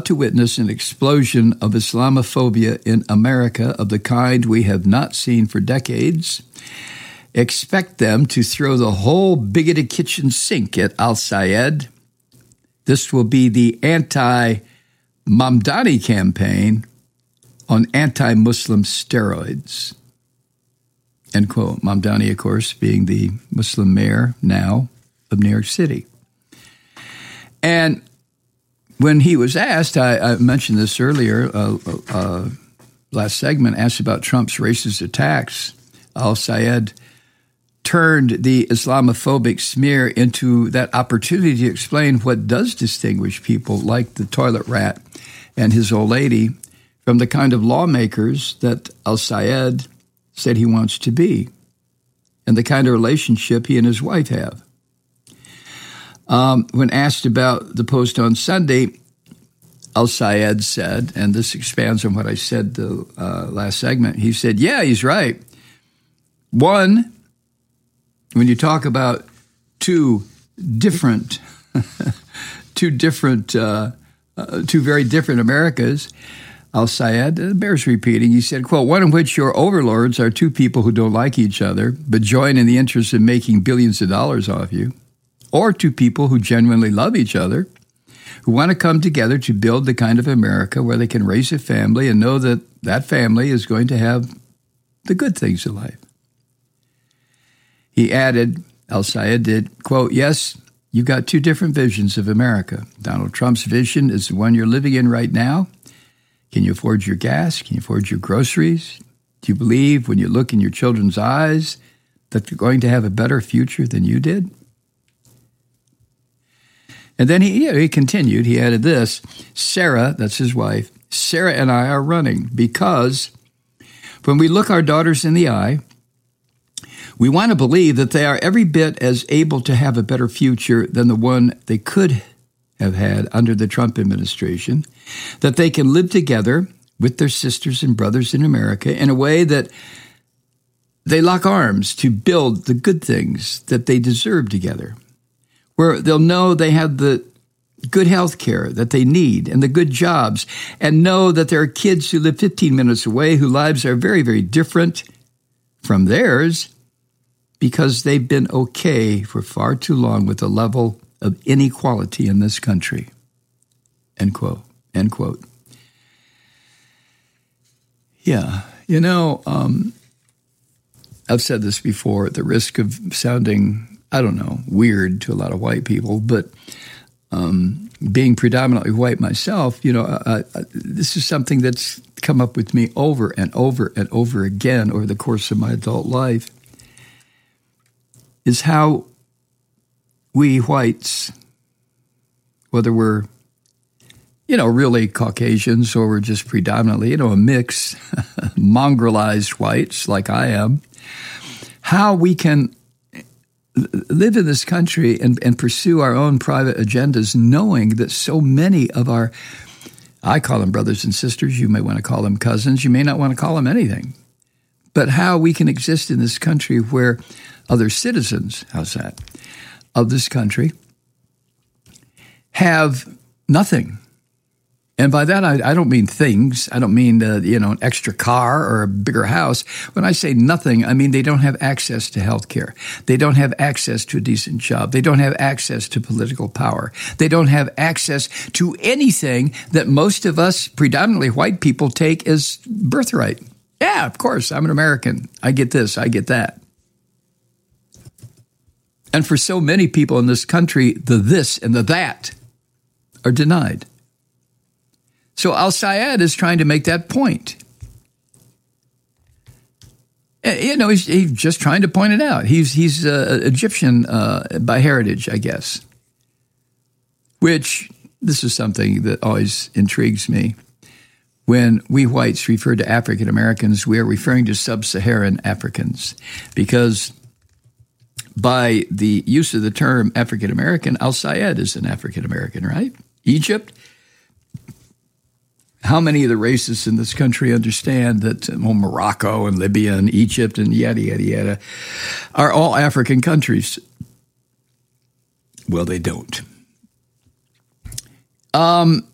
to witness an explosion of Islamophobia in America of the kind we have not seen for decades. Expect them to throw the whole bigoted kitchen sink at al-Sayed. This will be the anti-Mamdani campaign on anti-Muslim steroids. End quote. Mamdani, of course, being the Muslim mayor now of New York City. And when he was asked, I mentioned this earlier, last segment, asked about Trump's racist attacks, al-Sayed turned the Islamophobic smear into that opportunity to explain what does distinguish people like the toilet rat and his old lady from the kind of lawmakers that al-Sayed said he wants to be, and the kind of relationship he and his wife have. When asked about the post on Sunday, al-Sayed said, and this expands on what I said the last segment, he said, yeah, he's right. One, when you talk about two very different Americas, al-Sayed bears repeating. He said, quote, one in which your overlords are two people who don't like each other, but join in the interest of making billions of dollars off you, or two people who genuinely love each other, who want to come together to build the kind of America where they can raise a family and know that that family is going to have the good things in life. He added, al-Sayed did, quote, yes, you've got two different visions of America. Donald Trump's vision is the one you're living in right now. Can you afford your gas? Can you afford your groceries? Do you believe when you look in your children's eyes that they're going to have a better future than you did? And then he continued. He added this, Sarah, that's his wife, Sarah and I are running because when we look our daughters in the eye, we want to believe that they are every bit as able to have a better future than the one they could have had under the Trump administration, that they can live together with their sisters and brothers in America in a way that they lock arms to build the good things that they deserve together, where they'll know they have the good health care that they need and the good jobs, and know that there are kids who live 15 minutes away whose lives are very, very different from theirs because they've been okay for far too long with the level of inequality in this country. End quote. End quote. Yeah, I've said this before at the risk of sounding, weird to a lot of white people, but being predominantly white myself, this is something that's come up with me over and over and over again over the course of my adult life, is how we whites, whether we're, really Caucasians or we're just predominantly, a mix, mongrelized whites like I am, how we can live in this country and pursue our own private agendas, knowing that so many of our, I call them brothers and sisters, you may want to call them cousins, you may not want to call them anything, but how we can exist in this country where other citizens, how's that, of this country have nothing. And by that, I don't mean things. I don't mean, an extra car or a bigger house. When I say nothing, I mean they don't have access to health care. They don't have access to a decent job. They don't have access to political power. They don't have access to anything that most of us, predominantly white people, take as birthright. Yeah, of course, I'm an American. I get this, I get that. And for so many people in this country, the this and the that are denied. So al-Sayed is trying to make that point. He's just trying to point it out. He's Egyptian by heritage, I guess, which this is something that always intrigues me. When we whites refer to African Americans, we are referring to sub-Saharan Africans, because by the use of the term African American, al-Sayed is an African American, right? Egypt. How many of the racists in this country understand that Morocco and Libya and Egypt and yada, yada, yada are all African countries? Well, they don't.